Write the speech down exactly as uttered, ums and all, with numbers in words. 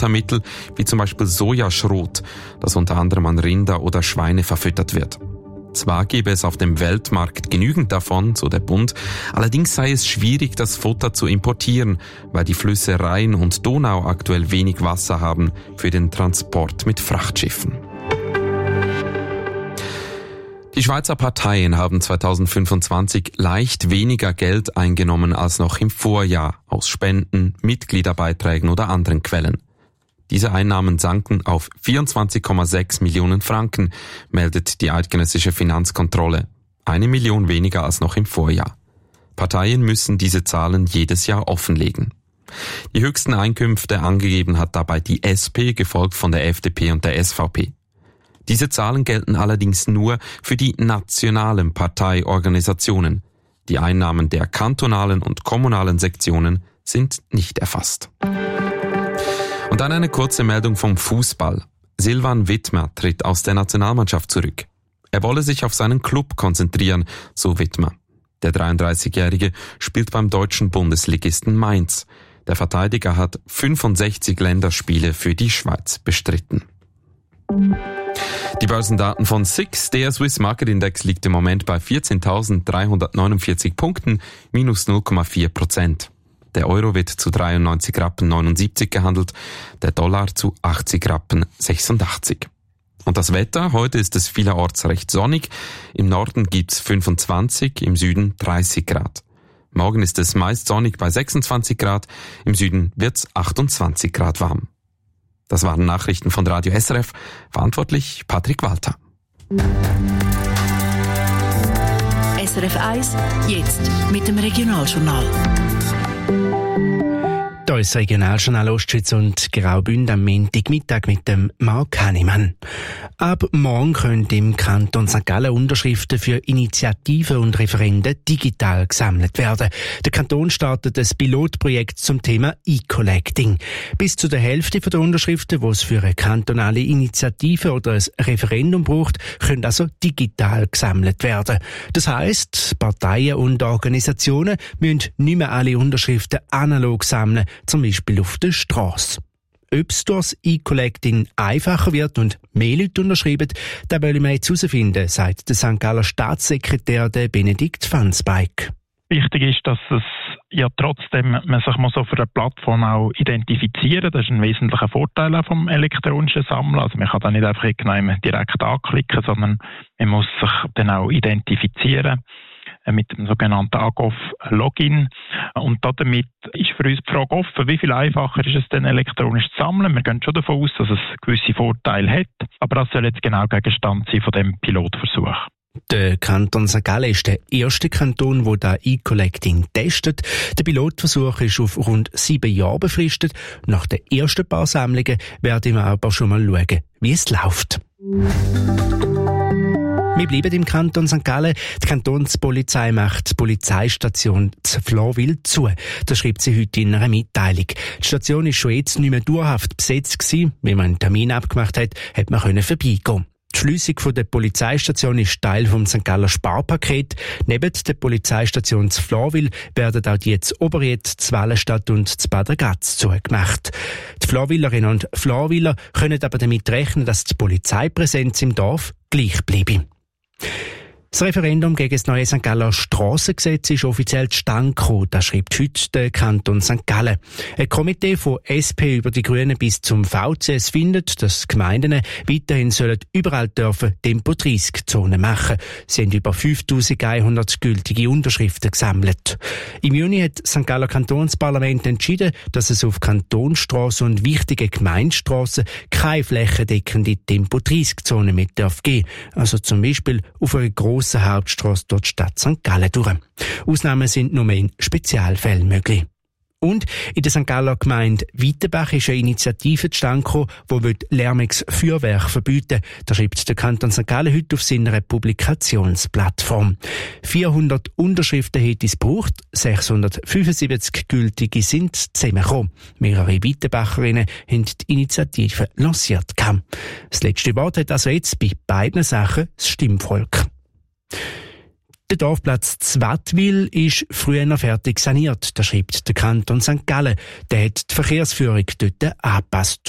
Futtermittel wie zum Beispiel Sojaschrot, das unter anderem an Rinder oder Schweine verfüttert wird. Zwar gäbe es auf dem Weltmarkt genügend davon, so der Bund, allerdings sei es schwierig, das Futter zu importieren, weil die Flüsse Rhein und Donau aktuell wenig Wasser haben für den Transport mit Frachtschiffen. Die Schweizer Parteien haben zweitausendfünfundzwanzig leicht weniger Geld eingenommen als noch im Vorjahr aus Spenden, Mitgliederbeiträgen oder anderen Quellen. Diese Einnahmen sanken auf vierundzwanzig Komma sechs Millionen Franken, meldet die eidgenössische Finanzkontrolle. Eine Million weniger als noch im Vorjahr. Parteien müssen diese Zahlen jedes Jahr offenlegen. Die höchsten Einkünfte angegeben hat dabei die S P, gefolgt von der F D P und der S V P. Diese Zahlen gelten allerdings nur für die nationalen Parteiorganisationen. Die Einnahmen der kantonalen und kommunalen Sektionen sind nicht erfasst. Und dann eine kurze Meldung vom Fußball. Silvan Widmer tritt aus der Nationalmannschaft zurück. Er wolle sich auf seinen Club konzentrieren, so Widmer. Der dreiunddreißigjährige spielt beim deutschen Bundesligisten Mainz. Der Verteidiger hat fünfundsechzig Länderspiele für die Schweiz bestritten. Die Börsendaten von S I X, der Swiss Market Index, liegt im Moment bei vierzehntausenddreihundertneunundvierzig Punkten, minus null Komma vier Prozent. Der Euro wird zu dreiundneunzig Rappen neunundsiebzig gehandelt, der Dollar zu achtzig Rappen sechsundachtzig. Und das Wetter, heute ist es vielerorts recht sonnig, im Norden gibt's fünfundzwanzig, im Süden dreißig Grad. Morgen ist es meist sonnig bei sechsundzwanzig Grad, im Süden wird's achtundzwanzig Grad warm. Das waren Nachrichten von Radio S R F, verantwortlich Patrick Walter. S R F eins, jetzt mit dem Regionaljournal. Hier ist das Regionaljournal Ostschweiz und Graubünden am Montagmittag mit dem Marc Hannemann. Ab morgen können im Kanton Sankt Gallen Unterschriften für Initiativen und Referenden digital gesammelt werden. Der Kanton startet ein Pilotprojekt zum Thema E-Collecting. Bis zu der Hälfte der Unterschriften, die es für eine kantonale Initiative oder ein Referendum braucht, können also digital gesammelt werden. Das heisst, Parteien und Organisationen müssen nicht mehr alle Unterschriften analog sammeln, zum Beispiel auf der Strasse. Ob es durch das E-Collecting einfacher wird und mehr Leute unterschreiben, das wollen wir jetzt herausfinden, sagt der Sankt Galler Staatssekretär Benedikt Fansbeik. Wichtig ist, dass es ja trotzdem man sich mal so für eine Plattform auch identifizieren. Das ist ein wesentlicher Vorteil auch vom elektronischen Sammeln. Also man kann da nicht einfach irgendjemand direkt anklicken, sondern man muss sich dann auch identifizieren mit dem sogenannten AGOF-Login. Und damit ist für uns die Frage offen, wie viel einfacher ist es denn elektronisch zu sammeln? Wir gehen schon davon aus, dass es gewisse Vorteile hat, aber das soll jetzt genau Gegenstand sein von dem Pilotversuch. Der Kanton Sankt Gallen ist der erste Kanton, der das E-Collecting testet. Der Pilotversuch ist auf rund sieben Jahre befristet. Nach den ersten paar Sammlungen werden wir aber schon mal schauen, wie es läuft. Wir bleiben im Kanton Sankt Gallen. Die Kantonspolizei macht die Polizeistation zu Florwil zu. Das schreibt sie heute in einer Mitteilung. Die Station ist schon jetzt nicht mehr dauerhaft besetzt gewesen. Wenn man einen Termin abgemacht hat, hat man können vorbeigehen. Die Schliessung der Polizeistation ist Teil vom Sankt Galler Sparpaket. Neben der Polizeistation zu Florwil werden auch die zu Oberried, zu Wallenstadt und zu Badergatz zugemacht. Die Florwilerinnen und Florwiler können aber damit rechnen, dass die Polizeipräsenz im Dorf gleich bleibe. Das Referendum gegen das neue Sankt Galler Strassengesetz ist offiziell zustande gekommen, das schreibt heute der Kanton Sankt Gallen. Ein Komitee von S P über die Grünen bis zum V C S findet, dass Gemeinden weiterhin sollen überall dürfen Tempo dreißig Zonen machen. Sie haben über fünftausendeinhundert gültige Unterschriften gesammelt. Im Juni hat das Sankt Galler Kantonsparlament entschieden, dass es auf Kantonsstrassen und wichtigen Gemeindestrassen keine flächendeckende Tempo dreißig Zonen mehr darf geben. Also zum Beispiel auf einer grossen Hauptstrasse durch die Stadt Sankt Gallen durch. Ausnahmen sind nur mehr in Spezialfällen möglich. Und in der Sankt Galler Gemeinde Weitenbach ist eine Initiative zustande gekommen, die lärmiges Feuerwerk verbieten will. Das schreibt der Kanton Sankt Gallen heute auf seiner Publikationsplattform. vierhundert Unterschriften hätte es gebraucht, sechshundertfünfundsiebzig gültige sind zusammengekommen. Mehrere Weitenbacherinnen haben die Initiative lanciert. Das letzte Wort hat also jetzt bei beiden Sachen das Stimmvolk. Der Dorfplatz Zwattwil ist früher noch fertig saniert, das schreibt der Kanton Sankt Gallen. Der hat die Verkehrsführung dort angepasst.